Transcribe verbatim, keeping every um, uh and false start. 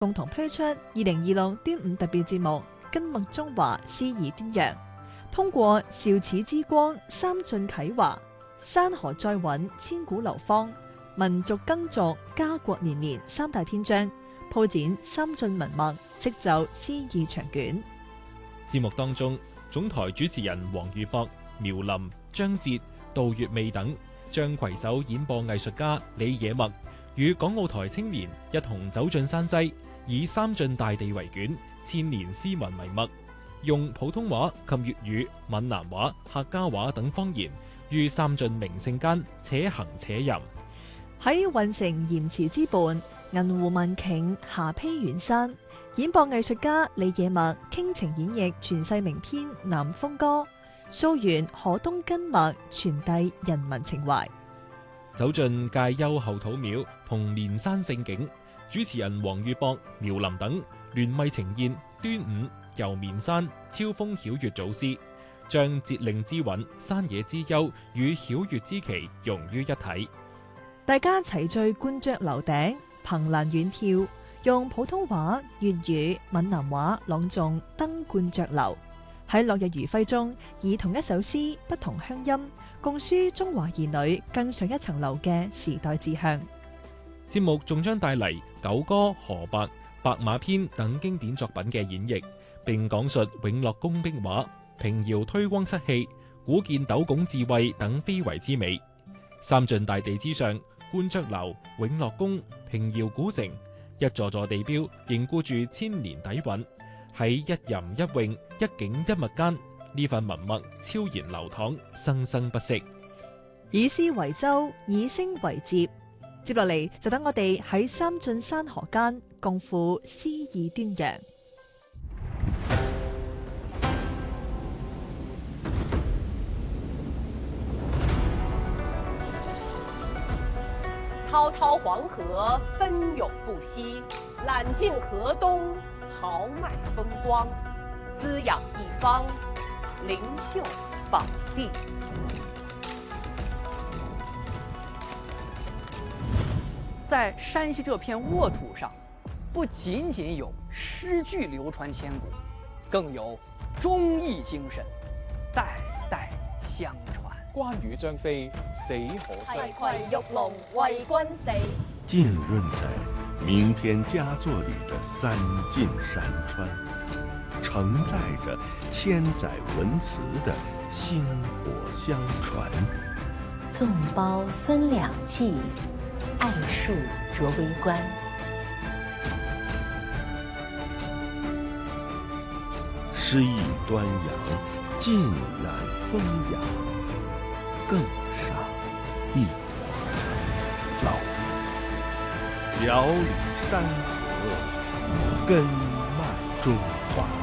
共同推出二零二六端午特別節目《根脈中華詩意端陽》，通過韶始之光、三晉啟華、山河再穩、千古流芳、民族耕俗、家國年年三大篇章，鋪展三晉文脈，織就詩意長卷。 節目當中，總台主持人黃宇博、苗林、張哲、杜月媚等將攜手演播藝術家李野墨與港澳台青年一同走進山西，以三晉大地為卷，千年詩文為脈，用普通話及粵語、閩南話、客家話等方言，於三晉名勝間且行且吟。 喺運城鹽池之畔，銀湖文頃霞披遠山，演播藝術家李野墨傾情演繹傳世名篇《南風歌》，溯源河東根脈，傳遞人民情懷。 走進介休後土廟同連山勝景，主持人黃宇博、苗林等聯袂呈現端午遊綿山、超風曉月祖詩，將節令之韻、山野之幽與曉月之奇融於一體。 大家齊聚觀雀樓頂，憑欄遠眺，用普通話、粵語、閩南話朗誦《登鸛雀樓》。喺落日餘暉中，以同一首詩不同鄉音，共抒中華兒女更上一層樓嘅時代志向。 節目仲將帶嚟《九歌》《河伯》《白馬篇》等經典作品嘅演繹，並講述永樂宮壁畫、平遙推光漆器、古建斗拱智慧等非遺之美。三晉大地之上，觀雀樓、永樂宮、平遙古城，一座座地標凝固住千年底蘊。喺一吟一詠、一景一物間，呢份文脈超然流淌，生生不息。 以詩為舟，以聲為接，接落嚟就等我哋喺三晉山河間共赴詩意端陽。 滔滔黃河奔湧不息，攬盡河東豪邁風光，滋養一方，靈秀寶地。 在山西這片沃土上，不僅僅有詩句流傳千古，更有忠義精神，代代相傳。 關羽張飛死可惜， 提攜玉龍為君死。 浸潤在名篇佳作裏的三晉山川，承載着千載文辭的薪火相傳。 縱褒分兩季，愛樹着為官。 詩意端陽，盡染風雅，更上一層樓。條理山河，根脈中華。